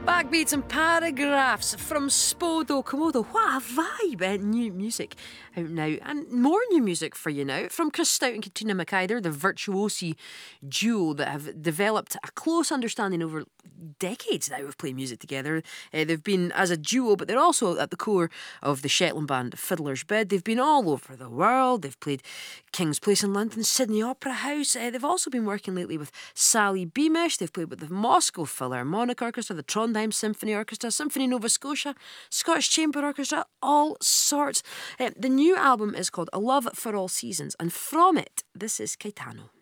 Backbeats and paragraphs from Spodò Komodo. What a vibe! New music out now, and more new music for you now from Chris Stout and Katrina McIder, the virtuosi duo that have developed a close understanding over decades now of playing music together. They've been as a duo, but they're also at the core of the Shetland band Fiddler's Bed. They've been all over the world. They've played King's Place in London, Sydney Opera House. They've also been working lately with Sally Beamish. They've played with the Moscow Philharmonic Orchestra, the Trondheim Symphony Orchestra, Symphony Nova Scotia, Scottish Chamber Orchestra, all sorts. The new album is called A Love for All Seasons, and from it, this is Caetano.